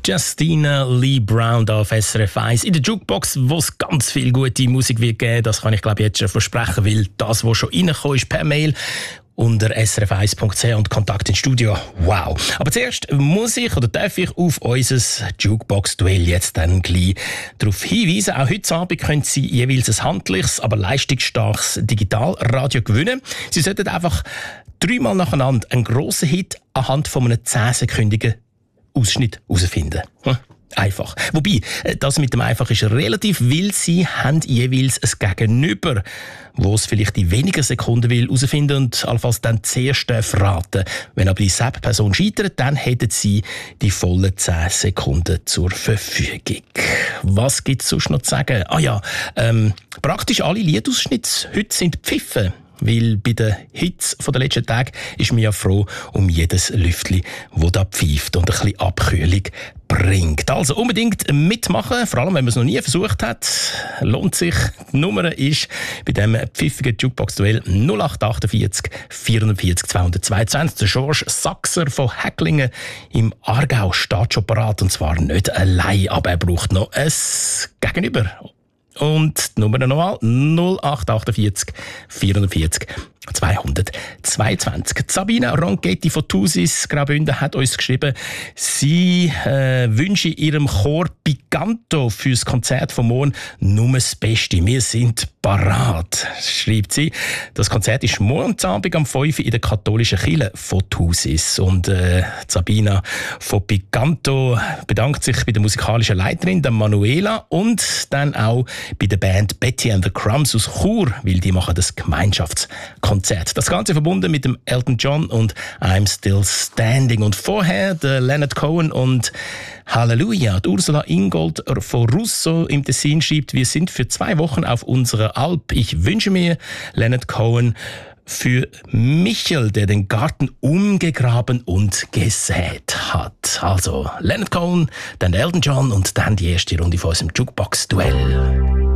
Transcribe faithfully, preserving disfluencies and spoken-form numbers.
Justina Lee Brown auf S R F eins in der Jukebox, wo es ganz viel gute Musik wird geben. Das kann ich glaube ich jetzt schon versprechen, weil das, was schon reingekommen ist per Mail unter s r f eins punkt c h und Kontakt ins Studio. Wow. Aber zuerst muss ich oder darf ich auf unser Jukebox-Duell jetzt dann gleich darauf hinweisen. Auch heute Abend können Sie jeweils ein handliches, aber leistungsstarkes Digitalradio gewinnen. Sie sollten einfach dreimal nacheinander einen grossen Hit anhand von einem zehnsekündigen Ausschnitt herausfinden. Hm? Einfach. Wobei, das mit dem Einfach ist relativ, weil Sie haben jeweils ein Gegenüber, wo es vielleicht in weniger Sekunden will herausfinden und allenfalls dann zuerst verraten. Wenn aber dieselbe Person scheitert, dann hätten Sie die vollen zehn Sekunden zur Verfügung. Was gibt es sonst noch zu sagen? Ah ja, ähm, praktisch alle Liedausschnitte heute sind Pfiffen. Weil bei den Hits der letzten Tage ist man ja froh um jedes Lüftchen, das da pfeift und ein bisschen Abkühlung bringt. Also unbedingt mitmachen, vor allem wenn man es noch nie versucht hat. Lohnt sich. Die Nummer ist bei diesem pfiffigen Jukebox-Duell null acht achtundvierzig vierundvierzig zweihundertzweiundzwanzig. Der George Sachser von Häcklingen im Aargau steht schon parat, und zwar nicht allein, aber er braucht noch ein Gegenüber. Und die Nummer nochmal null acht achtundvierzig vierundvierzig zweihundertzweiundzwanzig. Sabina Ronchetti von Thusis Graubünden hat uns geschrieben, sie äh, wünsche ihrem Chor Picanto fürs Konzert vom Morgen nur das Beste. Wir sind parat, schreibt sie. Das Konzert ist morgen Abend am fünf Uhr in der katholischen Kirche von Thusis. Und äh, Sabina von Picanto bedankt sich bei der musikalischen Leiterin, der Manuela, und dann auch bei der Band Betty and the Crumbs aus Chur, weil die machen das Gemeinschaftskonzert. Das Ganze verbunden mit dem Elton John und I'm Still Standing. Und vorher der Leonard Cohen und Halleluja. Die Ursula Ingold von Russo im Tessin schreibt, wir sind für zwei Wochen auf unserer Alp. Ich wünsche mir Leonard Cohen für Michel, der den Garten umgegraben und gesät hat. Also Leonard Cohen, dann Elton John und dann die erste Runde von unserem Jukebox-Duell.